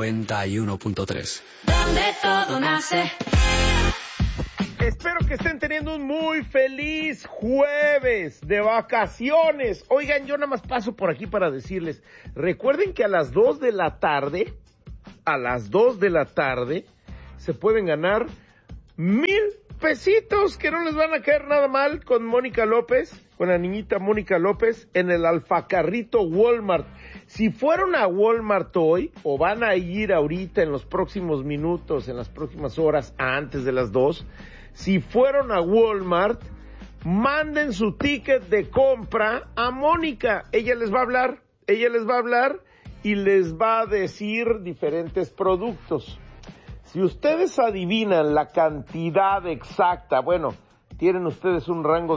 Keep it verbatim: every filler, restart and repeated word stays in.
noventa y uno punto tres. Donde todo nace. Espero que estén teniendo un muy feliz jueves de vacaciones. Oigan, yo nada más paso por aquí para decirles, recuerden que a las dos de la tarde, a las dos de la tarde, se pueden ganar mil pesitos que no les van a caer nada mal con Mónica López, con la niñita Mónica López en el Alfacarrito Walmart. Si fueron a Walmart hoy o van a ir ahorita en los próximos minutos, en las próximas horas antes de las dos, si fueron a Walmart, manden su ticket de compra a Mónica. Ella les va a hablar, ella les va a hablar y les va a decir diferentes productos. Si ustedes adivinan la cantidad exacta, bueno, tienen ustedes un rango